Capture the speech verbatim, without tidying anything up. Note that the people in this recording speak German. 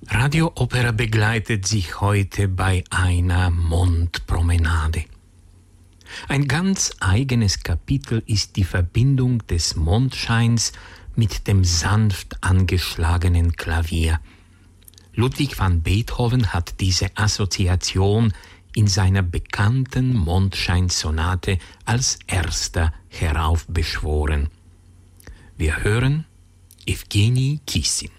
Radio Opera begleitet sich heute bei einer Mondpromenade. Ein ganz eigenes Kapitel ist die Verbindung des Mondscheins mit dem sanft angeschlagenen Klavier. Ludwig van Beethoven hat diese Assoziation in seiner bekannten Mondscheinsonate als erster heraufbeschworen. Wir hören Evgeny Kissin.